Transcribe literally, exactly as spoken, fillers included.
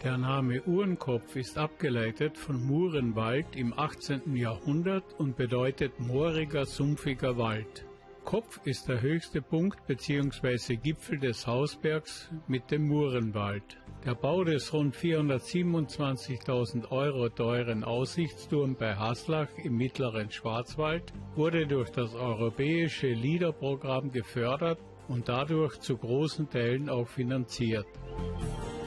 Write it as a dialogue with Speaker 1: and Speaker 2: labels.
Speaker 1: Der Name Uhrenkopf ist abgeleitet von Murenwald im achtzehnten Jahrhundert und bedeutet mooriger, sumpfiger Wald. Kopf ist der höchste Punkt bzw. Gipfel des Hausbergs mit dem Murenwald. Der Bau des rund vierhundertsiebenundzwanzigtausend Euro teuren Aussichtsturms bei Haslach im mittleren Schwarzwald wurde durch das europäische LEADER-Programm gefördert und dadurch zu großen Teilen auch finanziert.